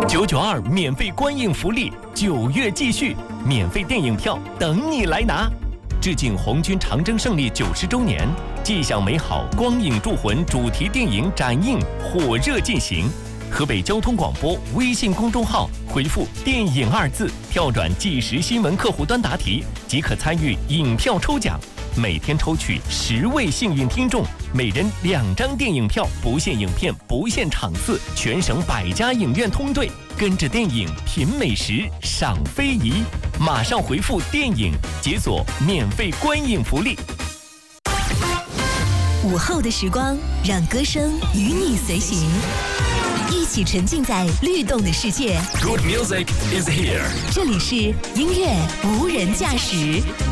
992免费观影福利，9月继续，免费电影票等你来拿。致敬红军长征胜利90周年，既享美好光影铸魂主题电影展映火热进行。河北交通广播微信公众号回复“电影”2字，跳转即时新闻客户端答题，即可参与影票抽奖。每天抽取10位幸运听众，每人2张电影票，不限影片，不限场次，全省100家影院通兑，跟着电影品美食，赏非遗。马上回复“电影”，解锁免费观影福利。 午后的时光，让歌声与你随行，一起沉浸在律动的世界。 Good music is here。 这里是音乐无人驾驶。